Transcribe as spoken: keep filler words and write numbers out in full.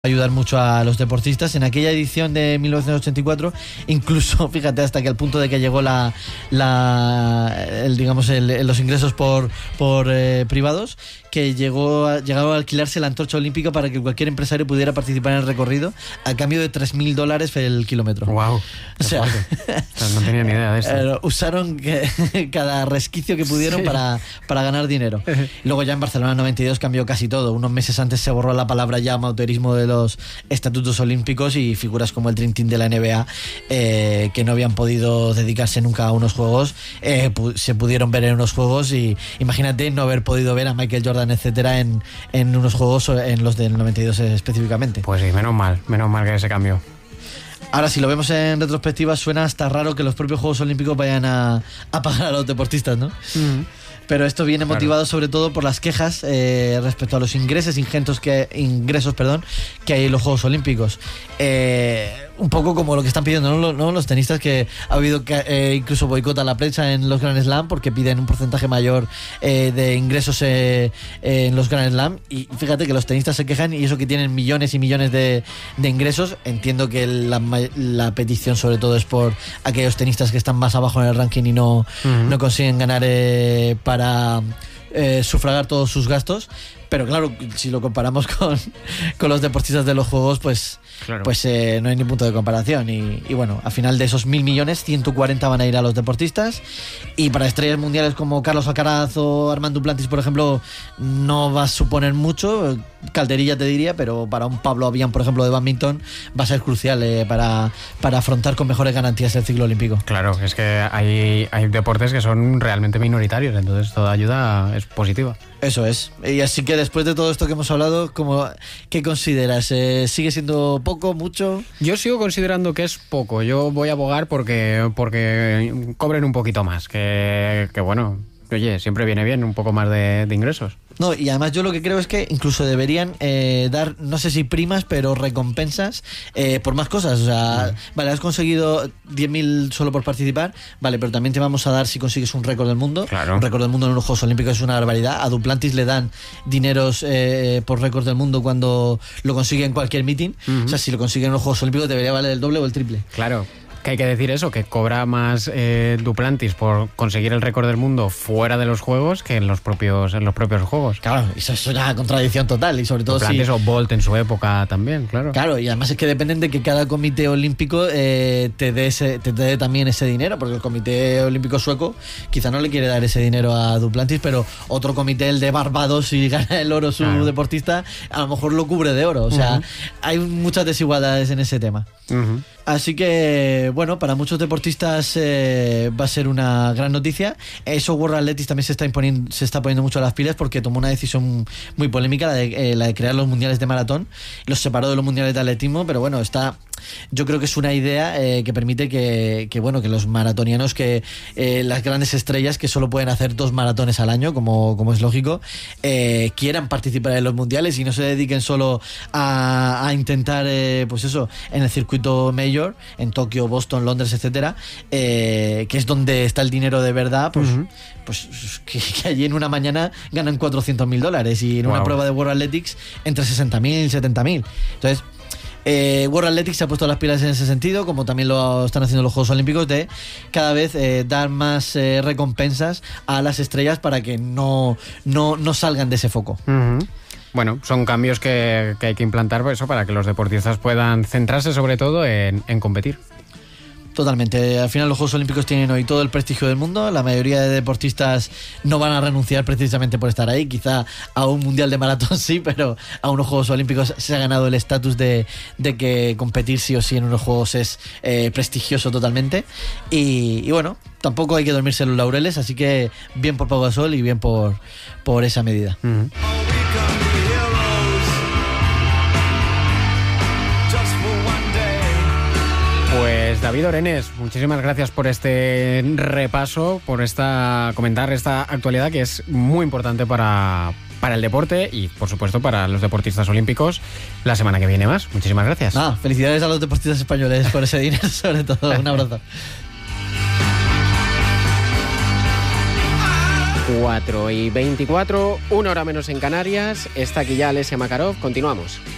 ayudar mucho a los deportistas. En aquella edición de mil novecientos ochenta y cuatro, incluso, fíjate, hasta que al punto de que llegó la, la el, digamos, el, los ingresos por, por eh, privados, que llegó a, llegaba a alquilarse la antorcha olímpica para que cualquier empresario pudiera participar en el recorrido a cambio de tres mil dólares el kilómetro. Wow. O sea, no tenía ni idea de esto. Eh, usaron que, cada resquicio que pudieron sí. para, para ganar dinero. Luego ya en Barcelona noventa y dos cambió casi todo. Unos meses antes se borró la palabra ya amateurismo de los estatutos olímpicos y figuras como el Dream Team de la N B A, eh, que no habían podido dedicarse nunca a unos juegos, eh, pu- se pudieron ver en unos juegos. Y imagínate no haber podido ver a Michael Jordan, etcétera, en, en unos juegos, en los del noventa y dos específicamente. Pues sí, menos mal, menos mal que se cambió. Ahora, si lo vemos en retrospectiva, suena hasta raro que los propios Juegos Olímpicos vayan a, a pagar a los deportistas, ¿no? Mm. Pero esto viene motivado, claro, sobre todo por las quejas eh, respecto a los ingresos ingentes que ingresos, perdón, que hay en los Juegos Olímpicos. Eh, un poco como lo que están pidiendo, ¿no? ¿no? Los tenistas, que ha habido que, eh, incluso boicota la prensa en los Grand Slam porque piden un porcentaje mayor eh, de ingresos eh, eh, en los Grand Slam. Y fíjate que los tenistas se quejan, y eso que tienen millones y millones de, de ingresos. Entiendo que la, la petición sobre todo es por aquellos tenistas que están más abajo en el ranking y no, uh-huh. no consiguen ganar eh, para eh, sufragar todos sus gastos. Pero claro, si lo comparamos con, con los deportistas de los Juegos, pues, claro. pues eh, no hay ni punto de comparación. Y, y bueno, al final de esos mil millones, ciento cuarenta van a ir a los deportistas. Y para estrellas mundiales como Carlos Alcaraz o Armand Duplantis, por ejemplo, no va a suponer mucho. Calderilla te diría, pero para un Pablo Avian, por ejemplo, de bádminton, va a ser crucial eh, para, para afrontar con mejores garantías el ciclo olímpico. Claro, es que hay, hay deportes que son realmente minoritarios, entonces toda ayuda es positiva. Eso es. Y así que después de todo esto que hemos hablado, ¿cómo, ¿qué consideras? Eh, ¿Sigue siendo poco, mucho? Yo sigo considerando que es poco. Yo voy a abogar porque, porque cobren un poquito más. Que, que bueno, oye, siempre viene bien un poco más de, de ingresos. No, y además yo lo que creo es que incluso deberían eh, dar, no sé si primas, pero recompensas eh, por más cosas. O sea, mm. vale, has conseguido diez mil solo por participar, vale, pero también te vamos a dar si consigues un récord del mundo. Claro. Un récord del mundo en los Juegos Olímpicos es una barbaridad. A Duplantis le dan dineros eh, por récord del mundo cuando lo consigue en cualquier meeting. Mm-hmm. O sea, si lo consigue en los Juegos Olímpicos debería valer el doble o el triple. Claro. Que hay que decir eso, que cobra más eh, Duplantis por conseguir el récord del mundo fuera de los Juegos que en los propios en los propios Juegos. Claro, eso es una contradicción total, y sobre todo Duplantis si... o Bolt en su época también, claro. Claro, y además es que dependen de que cada comité olímpico eh, te dé ese, te dé también ese dinero, porque el comité olímpico sueco quizá no le quiere dar ese dinero a Duplantis, pero otro comité, el de Barbados, si gana el oro su claro. deportista, a lo mejor lo cubre de oro. O sea, uh-huh. hay muchas desigualdades en ese tema. Uh-huh. Así que, bueno, para muchos deportistas eh, va a ser una gran noticia. Eso World Athletics también se está imponiendo, se está poniendo mucho a las pilas, porque tomó una decisión muy polémica, la de, eh, la de crear los mundiales de maratón. Los separó de los mundiales de atletismo, pero bueno, está... Yo creo que es una idea eh, que permite que, que, bueno, que los maratonianos, que eh, las grandes estrellas que solo pueden hacer dos maratones al año, como, como es lógico, eh, quieran participar en los mundiales y no se dediquen solo a, a intentar, eh, pues eso, en el circuito mayor, en Tokio, Boston, Londres, etcétera, eh, que es donde está el dinero de verdad, pues, uh-huh. pues que, que allí en una mañana ganan cuatrocientos mil dólares y en wow. una prueba de World Athletics entre sesenta mil y setenta mil. Entonces, Eh, World Athletics se ha puesto las pilas en ese sentido, como también lo están haciendo los Juegos Olímpicos, de cada vez eh, dar más eh, recompensas a las estrellas para que no, no, no salgan de ese foco. Uh-huh. Bueno, son cambios que, que hay que implantar por eso, para que los deportistas puedan centrarse sobre todo en, en competir. Totalmente. Al final los Juegos Olímpicos tienen hoy todo el prestigio del mundo. La mayoría de deportistas no van a renunciar precisamente por estar ahí. Quizá a un mundial de maratón sí, pero a unos Juegos Olímpicos se ha ganado el estatus de, de que competir sí o sí en unos Juegos es eh, prestigioso totalmente. Y, y bueno, tampoco hay que dormirse en los laureles, así que bien por Pau Gasol y bien por, por esa medida. Uh-huh. Pues David Orenes, muchísimas gracias por este repaso, por esta comentar esta actualidad que es muy importante para, para el deporte y, por supuesto, para los deportistas olímpicos la semana que viene más. Muchísimas gracias. Ah, felicidades a los deportistas españoles por ese dinero, sobre todo. Un abrazo. cuatro y veinticuatro, una hora menos en Canarias. Está aquí ya Alessia Makarov. Continuamos.